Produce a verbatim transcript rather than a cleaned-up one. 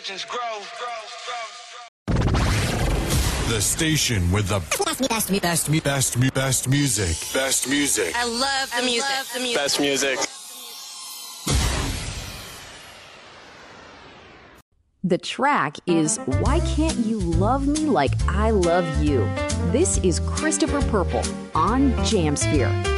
legends grow. The station with the best, best, best, best, best, best music. Best music. I love the music. Love the music. Best music. The track is Why Can't You Love Me Like I Love You? This is Christopher Purple on Jamsphere.